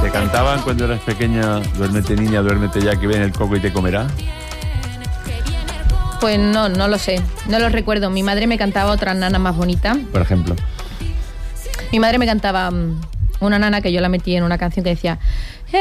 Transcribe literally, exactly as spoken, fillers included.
¿Te cantaban cuando eras pequeña, duérmete niña, duérmete ya que viene el coco y te comerá? Pues no, no lo sé, no lo recuerdo. Mi madre me cantaba otras nanas más bonitas. Por ejemplo. Mi madre me cantaba um, una nana que yo la metí en una canción que decía: